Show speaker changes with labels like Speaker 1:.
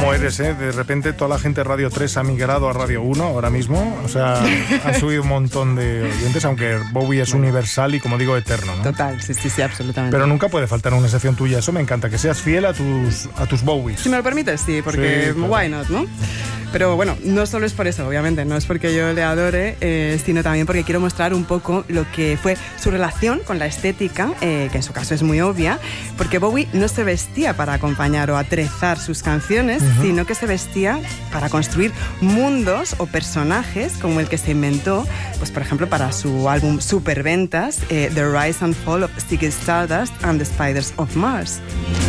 Speaker 1: cómo eres, ¿eh? De repente toda la gente de Radio 3 ha migrado a Radio 1 ahora mismo. O sea, han subido un montón de oyentes, aunque Bowie es universal y, como digo, eterno, ¿no?
Speaker 2: Total, sí, absolutamente.
Speaker 1: Pero nunca puede faltar una sección tuya. Eso me encanta, que seas fiel a tus Bowies.
Speaker 2: Si me lo permites, sí, porque
Speaker 1: sí, claro.
Speaker 2: Why not, ¿no? Pero bueno, no solo es por eso, obviamente, no es porque yo le adore, sino también porque quiero mostrar un poco lo que fue su relación con la estética, que en su caso es muy obvia, porque Bowie no se vestía para acompañar o atrezar sus canciones, sino que se vestía para construir mundos o personajes como el que se inventó, pues por ejemplo, para su álbum superventas, The Rise and Fall of Ziggy Stardust and the Spiders of Mars.